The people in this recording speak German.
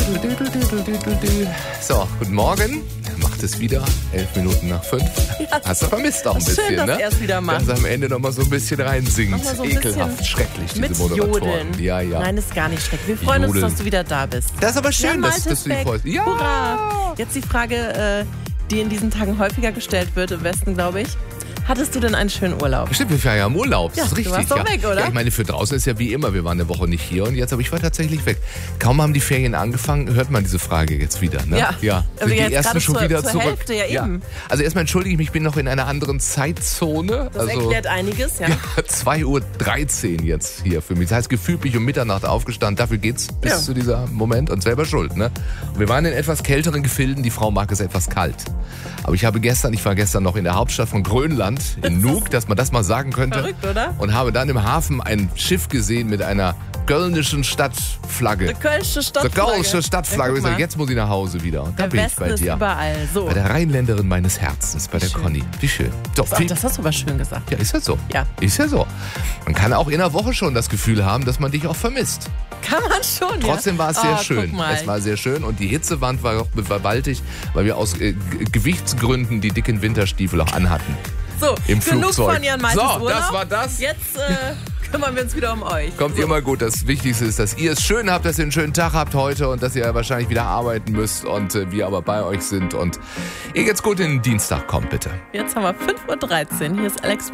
So, guten Morgen. Macht es wieder, 11 Minuten nach 5. Ja, hast du vermisst auch ein bisschen, schön, dass ne? er es wieder macht. Dass er am Ende noch mal so ein bisschen reinsingt. Noch mal so ein Ekelhaft, bisschen schrecklich, diese mit Moderatoren. Jodeln. Ja. Nein, ist gar nicht schrecklich. Wir freuen uns, Jodeln. dass du wieder da bist. Das ist aber schön, Ja, dass du dich freust. Ja! Hurra! Jetzt die Frage, die in diesen Tagen häufiger gestellt wird, im Westen, glaube ich. Hattest du denn einen schönen Urlaub? Stimmt, wir waren ja im Urlaub. Das Ja, ist du richtig. warst doch weg, oder? Ja, ich meine, für draußen ist ja wie immer, wir waren eine Woche nicht hier und jetzt, aber ich war tatsächlich weg. Kaum haben die Ferien angefangen, hört man diese Frage jetzt wieder. Ne? Ja. Aber Sind jetzt die ersten gerade schon wieder zur zurück. Hälfte, ja eben. Also erstmal entschuldige ich mich, ich bin noch in einer anderen Zeitzone. Das erklärt einiges, ja. 2:13 Uhr jetzt hier für mich. Das heißt, gefühlt bin ich um Mitternacht aufgestanden. Dafür geht's bis zu dieser Moment und selber schuld. Ne? Und wir waren in etwas kälteren Gefilden. Die Frau mag es etwas kalt. Aber ich war gestern noch in der Hauptstadt von Grönland, in Nuuk, dass man das mal sagen könnte. Verrückt, oder? Und habe dann im Hafen ein Schiff gesehen mit einer kölnischen Stadtflagge. Die Kölsche Stadtflagge. Kölsche Stadtflagge. Ja, Ich sage, jetzt muss ich nach Hause wieder. Und da Der bin ich Westen bei ist dir. überall. So. Bei der Rheinländerin meines Herzens, bei der Schön. Conny. Wie schön. So, Ach, das hast du aber schön gesagt. ja, ist ja so. Ja. Ist ja so. Man kann auch in der Woche schon das Gefühl haben, dass man dich auch vermisst. Kann man schon, Trotzdem war es sehr schön. Guck mal. Es war sehr schön und die Hitzewand war auch gewaltig, weil wir aus Gewichtsgründen die dicken Winterstiefel auch anhatten. So, Im genug Flugzeug. von Jan Maltes So, Urlaub. das war das. Jetzt kümmern wir uns wieder um euch. Kommt immer gut. Das Wichtigste ist, dass ihr es schön habt, dass ihr einen schönen Tag habt heute und dass ihr wahrscheinlich wieder arbeiten müsst und wir aber bei euch sind. Und ihr geht's gut in den Dienstag. Kommt bitte. Jetzt haben wir 5:13 Uhr. Hier ist Alex